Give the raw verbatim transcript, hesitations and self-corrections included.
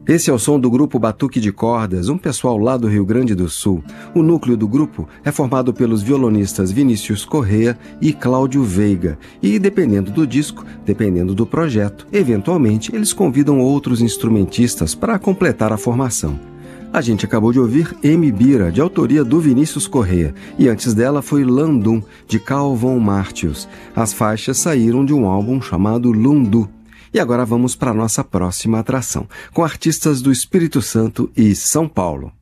Esse é o som do grupo Batuque de Cordas, um pessoal lá do Rio Grande do Sul. O núcleo do grupo é formado pelos violonistas Vinícius Corrêa e Cláudio Veiga. E dependendo do disco, dependendo do projeto, eventualmente eles convidam outros instrumentistas para completar a formação. A gente acabou de ouvir M. Bira, de autoria do Vinícius Corrêa, e antes dela foi Landum, de Calvon Martius. As faixas saíram de um álbum chamado Lundu. E agora vamos para a nossa próxima atração, com artistas do Espírito Santo e São Paulo.